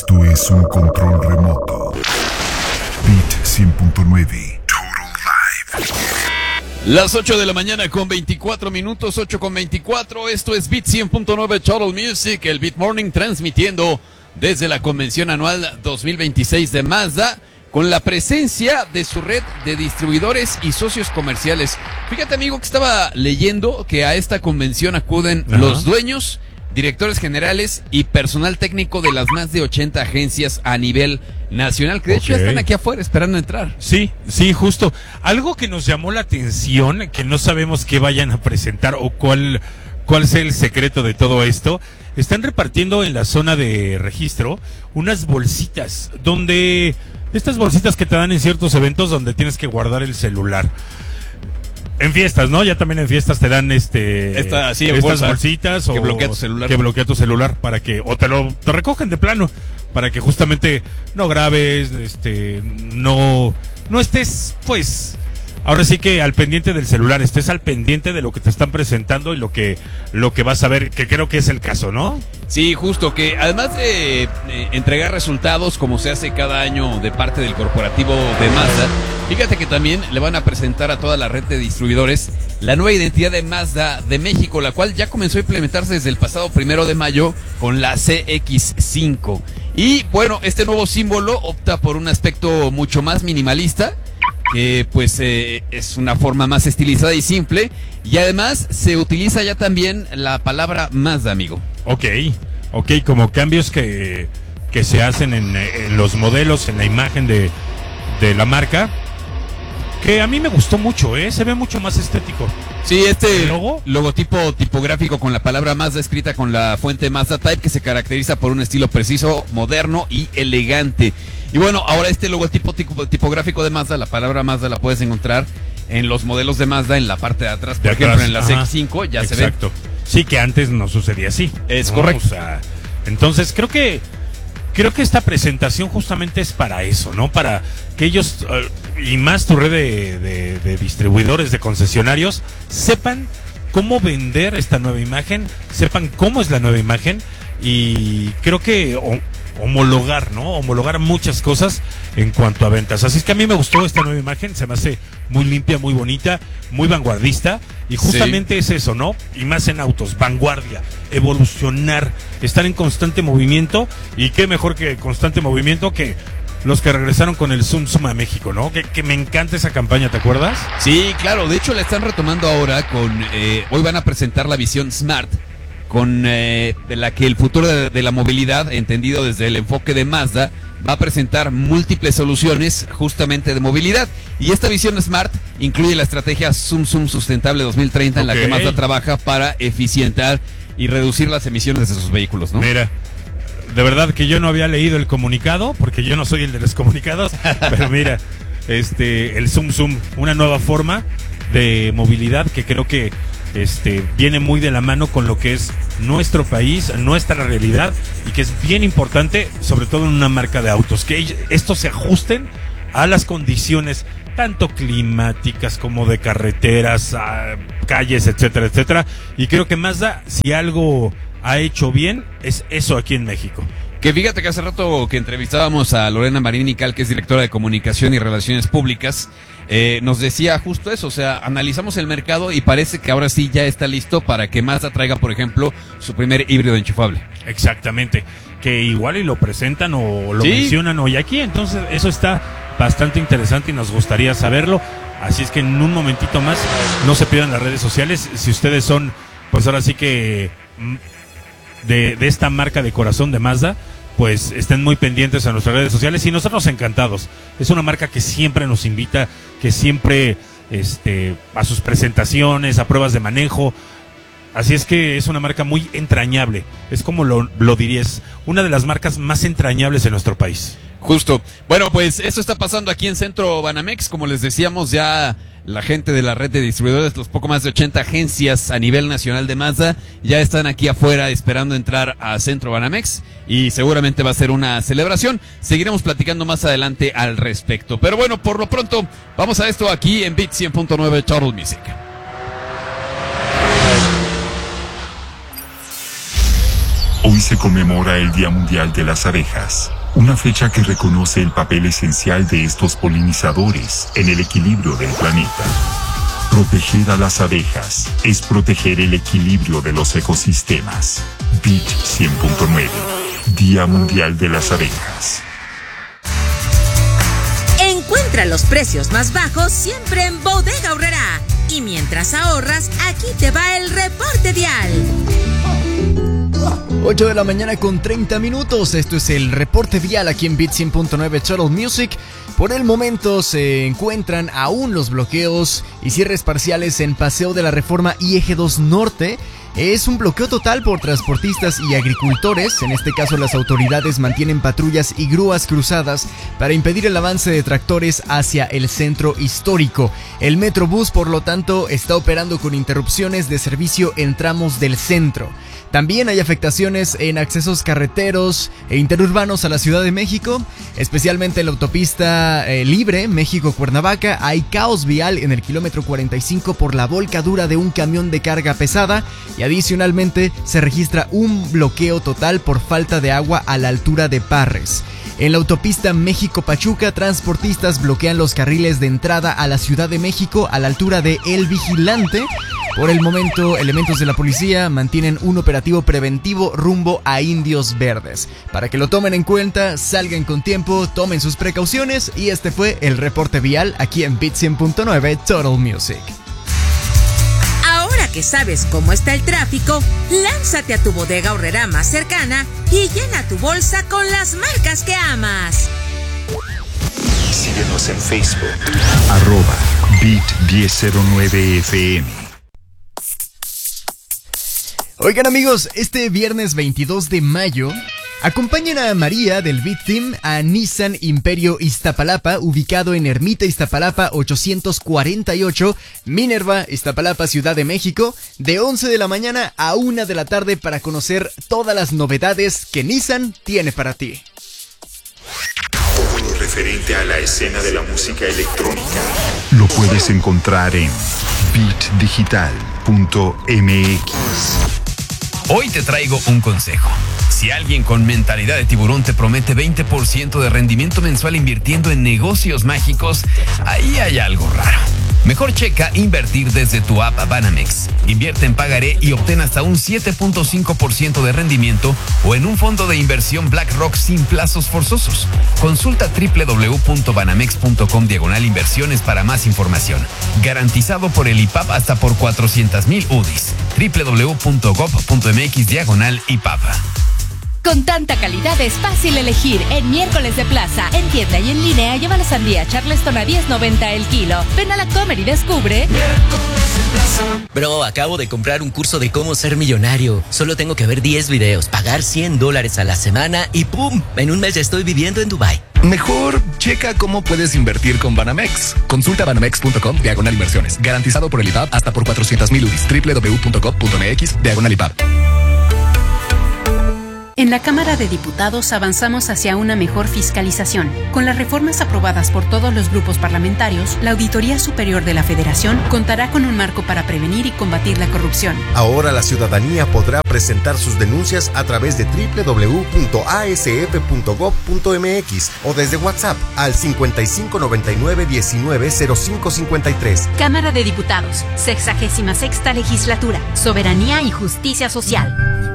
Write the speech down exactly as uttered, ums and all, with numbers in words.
Esto es un control remoto. Beat cien punto nueve. Total Live. Las ocho de la mañana con veinticuatro minutos, ocho con veinticuatro. Esto es Beat cien punto nueve Total Music, el Beat Morning, transmitiendo desde la convención anual dos mil veintiséis de Mazda, con la presencia de su red de distribuidores y socios comerciales. Fíjate, amigo, que estaba leyendo que a esta convención acuden Ajá. los dueños, directores generales y personal técnico de las más de ochenta agencias a nivel nacional, que de okay. hecho ya están aquí afuera esperando entrar. Sí, sí, justo. Algo que nos llamó la atención, que no sabemos qué vayan a presentar o cuál, cuál sea el secreto de todo esto, están repartiendo en la zona de registro unas bolsitas, donde estas bolsitas que te dan en ciertos eventos donde tienes que guardar el celular. En fiestas, ¿no? Ya también en fiestas te dan este Esta, sí, estas bolsa, bolsitas que o bloquea tu celular. Que bloquea tu celular para que o te lo te recogen de plano para que justamente no grabes, este no no estés pues ahora sí que al pendiente del celular, estés al pendiente de lo que te están presentando y lo que lo que vas a ver, que creo que es el caso, ¿no? Sí, justo, que además de eh, entregar resultados como se hace cada año de parte del corporativo de Mazda, fíjate que también le van a presentar a toda la red de distribuidores la nueva identidad de Mazda de México, la cual ya comenzó a implementarse desde el pasado primero de mayo con la C X cinco. Y bueno, este nuevo símbolo opta por un aspecto mucho más minimalista, que pues eh, es una forma más estilizada y simple, y además se utiliza ya también la palabra Mazda, amigo. Ok, ok, como cambios que, que se hacen en, en los modelos, en la imagen de, de la marca, que a mí me gustó mucho, ¿eh? Se ve mucho más estético. Sí, este ¿Logo? logotipo tipográfico con la palabra Mazda escrita con la fuente Mazda Type, que se caracteriza por un estilo preciso, moderno y elegante. Y bueno, ahora este logotipo tipo, tipográfico de Mazda, la palabra Mazda la puedes encontrar en los modelos de Mazda en la parte de atrás, por de ejemplo, atrás. en la Ajá. C X cinco ya Exacto. se ve. Exacto. Sí, que antes no sucedía así. Es ¿no? correcto. O sea, entonces creo que creo que esta presentación justamente es para eso, ¿no? Para que ellos, uh, y más tu red de, de, de distribuidores, de concesionarios, sepan cómo vender esta nueva imagen, sepan cómo es la nueva imagen, y creo que o, homologar, ¿no? Homologar muchas cosas en cuanto a ventas. Así es que a mí me gustó esta nueva imagen, se me hace muy limpia, muy bonita, muy vanguardista, y justamente sí. es eso, ¿no? Y más en autos, vanguardia, evolucionar, estar en constante movimiento, y qué mejor que constante movimiento que los que regresaron con el Zoom Zoom a México, ¿no? Que, que me encanta esa campaña, ¿te acuerdas? Sí, claro, de hecho la están retomando ahora con, eh, hoy van a presentar la visión Smart, con eh, de la que el futuro de, de la movilidad, entendido desde el enfoque de Mazda, va a presentar múltiples soluciones justamente de movilidad. Y esta visión Smart incluye la estrategia Zoom Zoom Sustentable dos mil treinta, okay. en la que Mazda trabaja para eficientar y reducir las emisiones de sus vehículos, ¿no? Mira, de verdad que yo no había leído el comunicado, porque yo no soy el de los comunicados, pero mira, este, el Zoom Zoom, una nueva forma de movilidad que creo que Este, viene muy de la mano con lo que es nuestro país, nuestra realidad, y que es bien importante, sobre todo en una marca de autos, que estos se ajusten a las condiciones tanto climáticas como de carreteras, calles, etcétera, etcétera. Y creo que Mazda, si algo ha hecho bien, es eso aquí en México. Que fíjate que hace rato que entrevistábamos a Lorena Marín Nical, que es directora de Comunicación y Relaciones Públicas, eh, nos decía justo eso, o sea, analizamos el mercado y parece que ahora sí ya está listo para que Mazda traiga, por ejemplo, su primer híbrido enchufable. Exactamente, que igual y lo presentan o lo ¿Sí? mencionan hoy aquí, entonces eso está bastante interesante y nos gustaría saberlo, así es que en un momentito más no se pierdan las redes sociales, si ustedes son, pues ahora sí que de, de esta marca de corazón de Mazda, pues estén muy pendientes a nuestras redes sociales y nosotros encantados. Es una marca que siempre nos invita, que siempre este, a sus presentaciones, a pruebas de manejo. Así es que es una marca muy entrañable. Es como lo, lo diría, es una de las marcas más entrañables en nuestro país. Justo. Bueno, pues esto está pasando aquí en Centro Banamex. Como les decíamos, ya la gente de la red de distribuidores, los poco más de ochenta agencias a nivel nacional de Mazda, ya están aquí afuera esperando entrar a Centro Banamex, y seguramente va a ser una celebración. Seguiremos platicando más adelante al respecto. Pero bueno, por lo pronto, vamos a esto aquí en Beat cien punto nueve Total Music. Hoy se conmemora el Día Mundial de las Abejas, una fecha que reconoce el papel esencial de estos polinizadores en el equilibrio del planeta. Proteger a las abejas es proteger el equilibrio de los ecosistemas. Beat cien punto nueve, Día Mundial de las Abejas. Encuentra los precios más bajos siempre en Bodega Aurrerá. Y mientras ahorras, aquí te va el reporte vial. ocho de la mañana con treinta minutos. Esto es el reporte vial aquí en Beat cien punto nueve Total Music. Por el momento se encuentran aún los bloqueos y cierres parciales en Paseo de la Reforma y Eje dos Norte. Es un bloqueo total por transportistas y agricultores. En este caso, las autoridades mantienen patrullas y grúas cruzadas para impedir el avance de tractores hacia el centro histórico. El Metrobús, por lo tanto, está operando con interrupciones de servicio en tramos del centro. También hay afectaciones en accesos carreteros e interurbanos a la Ciudad de México, especialmente en la autopista eh, libre México-Cuernavaca. Hay caos vial en el kilómetro cuarenta y cinco por la volcadura de un camión de carga pesada y adicionalmente se registra un bloqueo total por falta de agua a la altura de Parres. En la autopista México-Pachuca, transportistas bloquean los carriles de entrada a la Ciudad de México a la altura de El Vigilante. Por el momento, elementos de la policía mantienen un operativo preventivo rumbo a Indios Verdes. Para que lo tomen en cuenta, salgan con tiempo, tomen sus precauciones y este fue el reporte vial aquí en Beat cien punto nueve Total Music. Ahora que sabes cómo está el tráfico, lánzate a tu Bodega Aurrerá más cercana y llena tu bolsa con las marcas que amas. Síguenos en Facebook, arroba Beat diez cero nueve F M. Oigan amigos, este viernes veintidós de mayo, acompañan a María del Beat Team a Nissan Imperio Iztapalapa, ubicado en Ermita Iztapalapa ochocientos cuarenta y ocho, Minerva, Iztapalapa, Ciudad de México, de once de la mañana a una de la tarde para conocer todas las novedades que Nissan tiene para ti. Todo lo referente a la escena de la música electrónica lo puedes encontrar en beat digital punto m x. Hoy te traigo un consejo. Si alguien con mentalidad de tiburón te promete veinte por ciento de rendimiento mensual invirtiendo en negocios mágicos, ahí hay algo raro. Mejor checa invertir desde tu app Banamex. Invierte en pagaré y obtén hasta un siete punto cinco por ciento de rendimiento o en un fondo de inversión BlackRock sin plazos forzosos. Consulta doble u doble u doble u punto banamex punto com diagonal inversiones para más información. Garantizado por el I P A P hasta por cuatrocientos mil U D I s. doble u doble u doble u punto gob punto m x diagonal I P A P. Con tanta calidad es fácil elegir. En Miércoles de Plaza, en tienda y en línea, lleva la sandía Charleston a diez noventa el kilo. Ven a la Comer y descubre. Bro, acabo de comprar un curso de cómo ser millonario. Solo tengo que ver diez videos, pagar cien dólares a la semana y ¡pum! En un mes ya estoy viviendo en Dubái. Mejor checa cómo puedes invertir con Banamex. Consulta banamex punto com diagonal inversiones. Garantizado por el I P A P hasta por cuatrocientos mil U D I s. doble u doble u doble u punto gob punto m x diagonal I P A P. En la Cámara de Diputados avanzamos hacia una mejor fiscalización. Con las reformas aprobadas por todos los grupos parlamentarios, la Auditoría Superior de la Federación contará con un marco para prevenir y combatir la corrupción. Ahora la ciudadanía podrá presentar sus denuncias a través de doble u doble u doble u punto a s f punto gob punto m x o desde WhatsApp al cincuenta y cinco noventa y nueve diecinueve cero cinco cincuenta y tres. Cámara de Diputados, sexagésima sexta legislatura, Soberanía y Justicia Social.